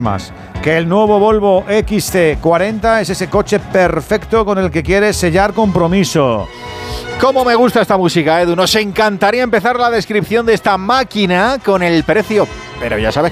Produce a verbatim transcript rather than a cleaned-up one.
más. Que el nuevo Volvo X C cuarenta es ese coche perfecto con el que quieres sellar compromiso. ¿Cómo me gusta esta música, Edu? Nos encantaría empezar la descripción de esta máquina con el precio, pero ya sabes